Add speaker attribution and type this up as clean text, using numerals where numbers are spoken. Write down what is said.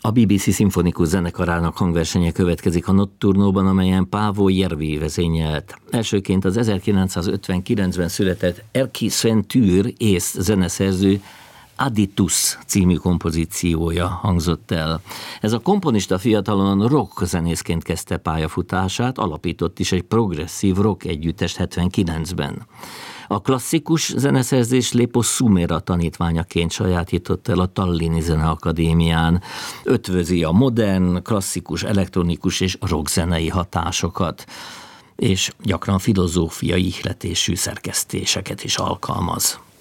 Speaker 1: A BBC szimfonikus zenekarának hangversenye következik a Nocturnóban, amelyen Paavo Järvi vezényelt. Elsőként az 1959-ben született Erkki Sven Tüür észt zeneszerző Aditus című kompozíciója hangzott el. Ez a komponista fiatalon rock zenészként kezdte pályafutását, alapított is egy progresszív rock együttest 79-ben. A klasszikus zeneszerzés Lepo Sumera tanítványaként sajátított el a Tallinni Zeneakadémián. Ötvözi a modern, klasszikus, elektronikus és rockzenei hatásokat, és gyakran filozófiai ihletésű szerkesztéseket is alkalmaz.